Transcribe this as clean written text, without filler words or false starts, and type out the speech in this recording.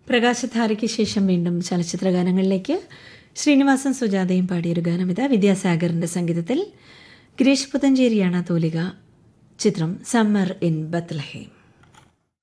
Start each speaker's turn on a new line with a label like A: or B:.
A: പ്രകാശധാരയ്ക്ക് ശേഷം വീണ്ടും ചലച്ചിത്ര ഗാനങ്ങളിലേക്ക് ശ്രീനിവാസൻ സുജാതയും പാടിയൊരു ഗാനമിത വിദ്യാസാഗറിൻ്റെ സംഗീതത്തിൽ ഗിരീഷ് പുത്തഞ്ചേരിയാണ് തൂലിക. ചിത്രം സമ്മർ ഇൻ ബത്ലഹേം.